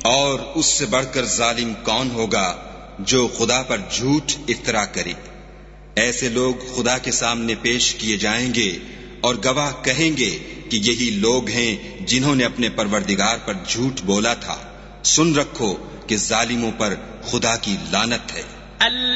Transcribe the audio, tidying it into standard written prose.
और उससे बढ़कर जालिम कौन होगा जो खुदा पर झूठ इफ्तरा करे। ऐसे लोग खुदा के सामने पेश किए जाएंगे और गवाह कहेंगे कि यही लोग हैं जिन्होंने अपने परवरदिगार पर झूठ बोला था। सुन रखो कि जालिमों पर खुदा की लानत है।